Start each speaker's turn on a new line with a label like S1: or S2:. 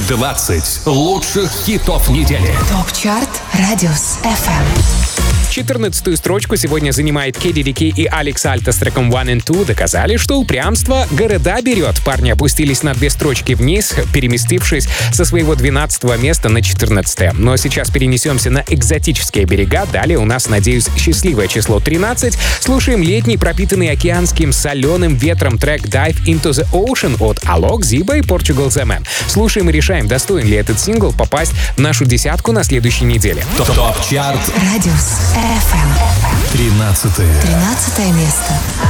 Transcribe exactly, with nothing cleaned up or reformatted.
S1: двадцать лучших хитов недели.
S2: ТОП-чарт Радиус эф эм.
S3: четырнадцатую строчку сегодня занимает Кэдди Ди и Алекс Альта с треком One and Two. Доказали, что упрямство города берет. Парни опустились на две строчки вниз, переместившись со своего двенадцатого места на четырнадцатое. Но сейчас перенесемся на экзотические берега. Далее у нас, надеюсь, счастливое число тринадцать. Слушаем летний, пропитанный океанским соленым ветром трек Dive into the Ocean от Алок, Зиба и Portugal The Man. Слушаем и решаем, достоин ли этот сингл попасть в нашу десятку на следующей неделе.
S1: ТОП-чарт
S2: Радиус эф эм.
S1: тринадцатое.
S2: тринадцатое место.